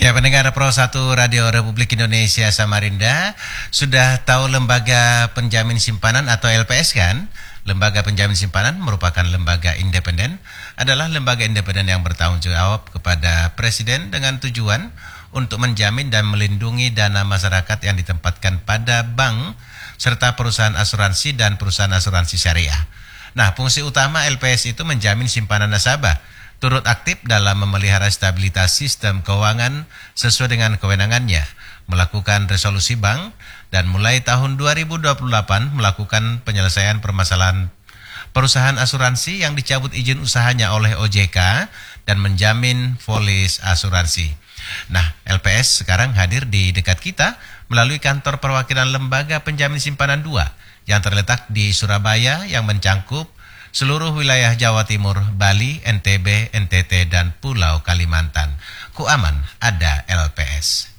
Ya, pendengar Pro 1 Radio Republik Indonesia Samarinda, sudah tahu lembaga penjamin simpanan atau LPS kan? Lembaga penjamin simpanan merupakan lembaga independen, adalah lembaga independen yang bertanggung jawab kepada Presiden dengan tujuan untuk menjamin dan melindungi dana masyarakat yang ditempatkan pada bank serta perusahaan asuransi dan perusahaan asuransi syariah. Nah, fungsi utama LPS itu menjamin simpanan nasabah, turut aktif dalam memelihara stabilitas sistem keuangan sesuai dengan kewenangannya, melakukan resolusi bank, dan mulai tahun 2028 melakukan penyelesaian permasalahan perusahaan asuransi yang dicabut izin usahanya oleh OJK dan menjamin polis asuransi. Nah, LPS sekarang hadir di dekat kita melalui kantor perwakilan Lembaga Penjamin Simpanan 2 yang terletak di Surabaya yang mencangkup seluruh wilayah Jawa Timur, Bali, NTB, NTT, dan Pulau Kalimantan. Ku aman ada LPS.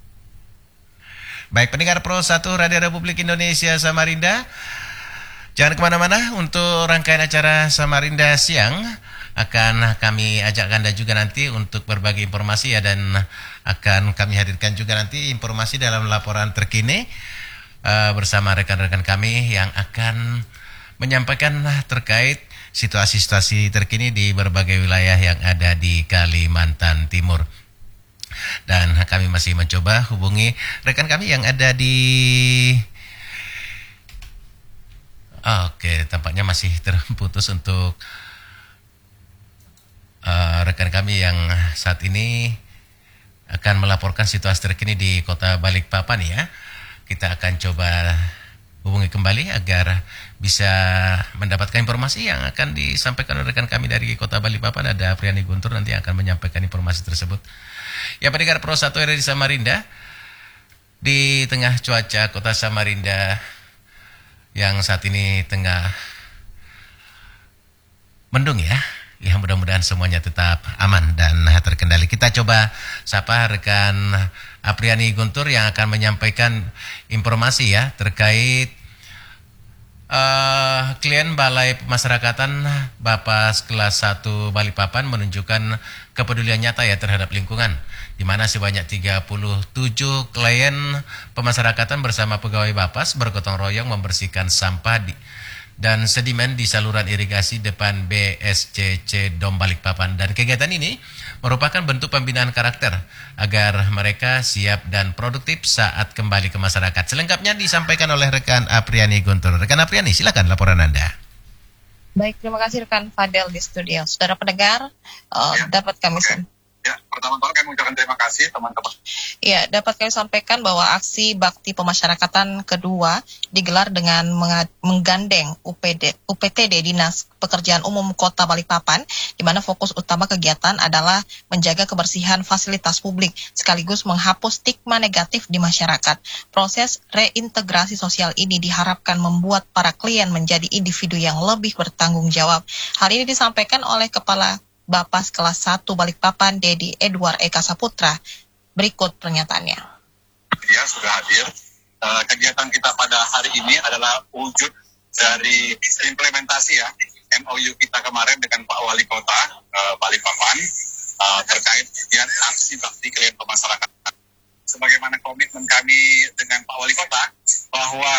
Baik, pendengar Pro 1 Radio Republik Indonesia Samarinda, jangan kemana-mana. Untuk rangkaian acara Samarinda Siang akan kami ajak Anda juga nanti untuk berbagi informasi ya, dan akan kami hadirkan juga nanti informasi dalam laporan terkini bersama rekan-rekan kami yang akan menyampaikan terkait situasi-situasi terkini di berbagai wilayah yang ada di Kalimantan Timur. Dan kami masih mencoba hubungi rekan kami yang ada di... Oke, tampaknya masih terputus untuk rekan kami yang saat ini akan melaporkan situasi terkini di Kota Balikpapan ya. Kita akan coba hubungi kembali agar bisa mendapatkan informasi yang akan disampaikan oleh rekan kami dari Kota Balikpapan. Ada Apriani Guntur nanti akan menyampaikan informasi tersebut. Ya, pendengar Pro 1 RRI Samarinda, di tengah cuaca Kota Samarinda yang saat ini tengah mendung ya, mudah-mudahan semuanya tetap aman dan terkendali. Kita coba sapa rekan Apriani Guntur yang akan menyampaikan informasi ya terkait klien Balai Pemasyarakatan Bapas kelas 1 Balikpapan menunjukkan kepedulian nyata ya terhadap lingkungan, di mana sebanyak 37 klien pemasyarakatan bersama pegawai Bapas bergotong royong membersihkan sampah dan sedimen di saluran irigasi depan BSCC Dom Balikpapan. Dan kegiatan ini merupakan bentuk pembinaan karakter agar mereka siap dan produktif saat kembali ke masyarakat. Selengkapnya disampaikan oleh rekan Apriani Guntur. Rekan Apriani, silakan laporan Anda. Baik, terima kasih rekan Fadel di studio. Saudara pendengar, dapat kami Ya, pertama-tama kami mengucapkan terima kasih teman-teman. Ya, dapat kami sampaikan bahwa aksi bakti pemasyarakatan kedua digelar dengan menggandeng UPTD Dinas Pekerjaan Umum Kota Balikpapan, di mana fokus utama kegiatan adalah menjaga kebersihan fasilitas publik sekaligus menghapus stigma negatif di masyarakat. Proses reintegrasi sosial ini diharapkan membuat para klien menjadi individu yang lebih bertanggung jawab. Hal ini disampaikan oleh Kepala Bapas kelas 1 Balikpapan, Dedi Edward Eka Saputra. Berikut pernyataannya. Ya, sudah hadir. Kegiatan kita pada hari ini adalah wujud dari implementasi ya MOU kita kemarin dengan Pak Wali Kota Balikpapan terkait kegiatan aksi bakti klien pemasarakatan. Sebagaimana komitmen kami dengan Pak Wali Kota bahwa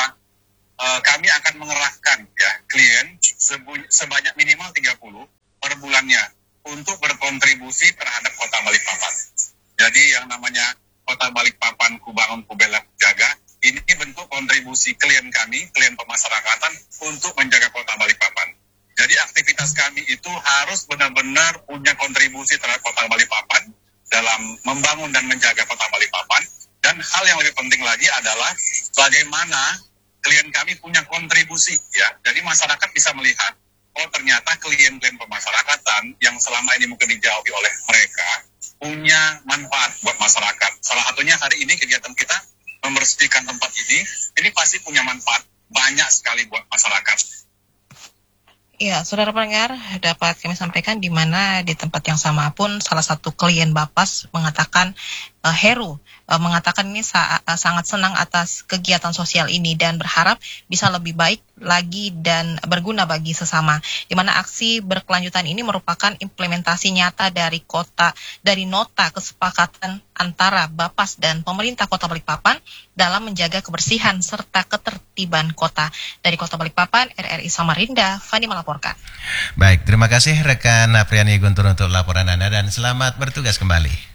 kami akan mengerahkan ya klien sebanyak minimal 30 per bulannya untuk berkontribusi terhadap Kota Balikpapan. Jadi yang namanya Kota Balikpapan ku bangun ku bela ku jaga, ini bentuk kontribusi klien kami, klien pemasyarakatan untuk menjaga Kota Balikpapan. Jadi aktivitas kami itu harus benar-benar punya kontribusi terhadap Kota Balikpapan dalam membangun dan menjaga Kota Balikpapan. Dan hal yang lebih penting lagi adalah bagaimana klien kami punya kontribusi ya. Jadi masyarakat bisa melihat, oh ternyata klien-klien pemasyarakatan yang selama ini mungkin dijauhi oleh mereka punya manfaat buat masyarakat. Salah satunya hari ini kegiatan kita membersihkan tempat ini pasti punya manfaat banyak sekali buat masyarakat. Ya, saudara pendengar, dapat kami sampaikan di mana di tempat yang sama pun salah satu klien Bapas mengatakan Heru mengatakan ini sangat senang atas kegiatan sosial ini dan berharap bisa lebih baik lagi dan berguna bagi sesama. Di mana aksi berkelanjutan ini merupakan implementasi nyata dari nota kesepakatan antara Bapas dan pemerintah Kota Balikpapan dalam menjaga kebersihan serta ketertiban kota. Dari Kota Balikpapan, RRI Samarinda, Fani melaporkan. Baik, terima kasih rekan Apriani Guntur untuk laporan Anda dan selamat bertugas kembali.